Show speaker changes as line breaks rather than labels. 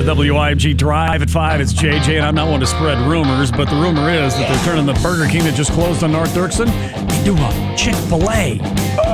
WIMG Drive at 5. It's JJ, and I'm not one to spread rumors, but the rumor is that they're turning the Burger King that just closed on North Dirksen into a Chick-fil-A.